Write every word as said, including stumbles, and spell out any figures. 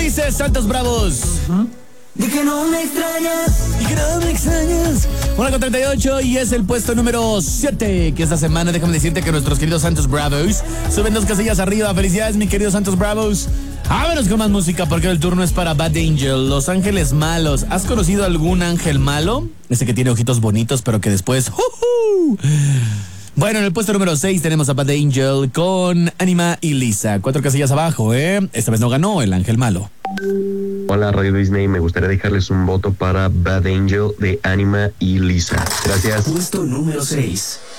dice Santos Bravos? Uh-huh. De que no me extrañas. Y que no me extrañas. Una con treinta y ocho y es el puesto número siete. Que esta semana, déjame decirte que nuestros queridos Santos Bravos suben dos casillas arriba. Felicidades, mi querido Santos Bravos. Vámonos con más música porque el turno es para Bad Angel, Los Ángeles Malos. ¿Has conocido algún ángel malo? Ese que tiene ojitos bonitos, pero que después... ¡uh-huh! Bueno, en el puesto número seis tenemos a Bad Angel con Anima y Lisa. Cuatro casillas abajo, ¿eh? Esta vez no ganó el ángel malo. Hola, Radio Disney. Me gustaría dejarles un voto para Bad Angel de Anima y Lisa. Gracias. Puesto número seis.